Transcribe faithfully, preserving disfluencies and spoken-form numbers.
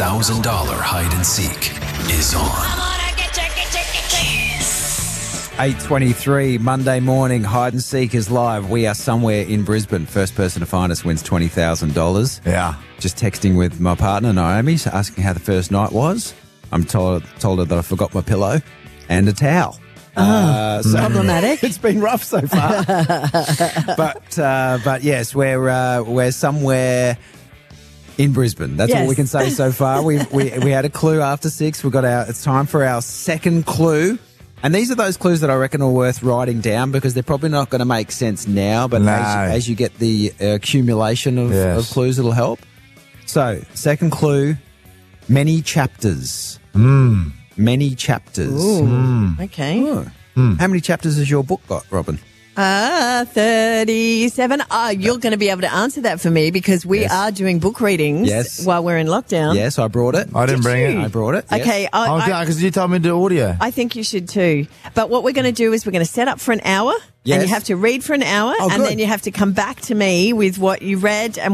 thousand dollars hide and seek is on. eight twenty-three, Monday morning, Hide and Seek is live. We are somewhere in Brisbane. First person to find us wins twenty thousand dollars. Yeah. Just texting with my partner, Naomi, asking how the first night was. I'm told, told her that I forgot my pillow and a towel. Oh, uh, so problematic. It's been rough so far. but uh, but yes, we're uh, we're somewhere in Brisbane. That's Yes. all we can say so far. We we we had a clue after six. We got our. It's time for our second clue. And these are those clues that I reckon are worth writing down because they're probably not going to make sense now, but No. as, you, as you get the uh, accumulation of, Yes. of clues, it'll help. So, second clue, many chapters. Mm. Many chapters. Ooh, okay. Oh. How many chapters has your book got, Robin? Ah, thirty-seven. Ah, you're going to be able to answer that for me because we Yes. are doing book readings Yes. while we're in lockdown. Yes, I brought it. I didn't bring you? it. I brought it. yes. Okay. I, Oh, I, because you told me to do audio. I think you should too. But what we're going to do is we're going to set up for an hour Yes. and you have to read for an hour Oh, and good. then you have to come back to me with what you read and